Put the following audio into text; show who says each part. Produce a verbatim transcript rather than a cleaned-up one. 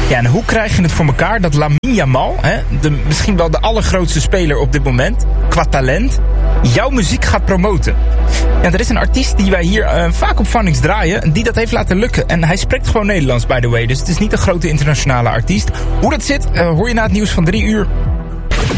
Speaker 1: Ja, en hoe krijg je het voor elkaar dat Lamine Yamal, hè, de, misschien wel de allergrootste speler op dit moment, qua talent, jouw muziek gaat promoten? Ja, er is een artiest die wij hier uh, vaak op Phonics draaien, die dat heeft laten lukken. En hij spreekt gewoon Nederlands, by the way. Dus het is niet een grote internationale artiest. Hoe dat zit, uh, hoor je na het nieuws van drie uur